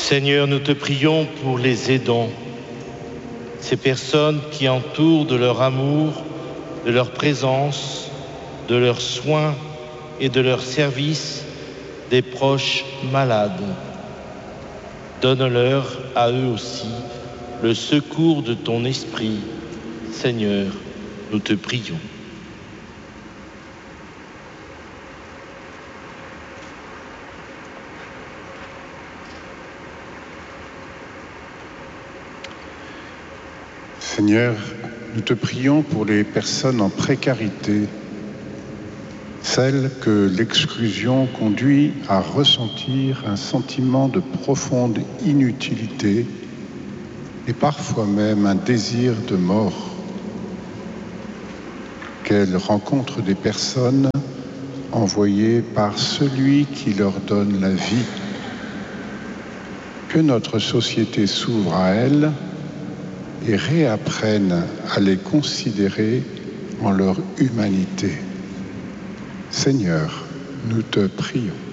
Seigneur, nous te prions pour les aidants, ces personnes qui entourent de leur amour, de leur présence, de leurs soins et de leur service des proches malades. Donne-leur à eux aussi le secours de ton esprit. Seigneur, nous te prions. Seigneur, nous te prions pour les personnes en précarité, celles que l'exclusion conduit à ressentir un sentiment de profonde inutilité et parfois même un désir de mort. Qu'elles rencontrent des personnes envoyées par celui qui leur donne la vie. Que notre société s'ouvre à elles et réapprennent à les considérer en leur humanité. Seigneur, nous te prions.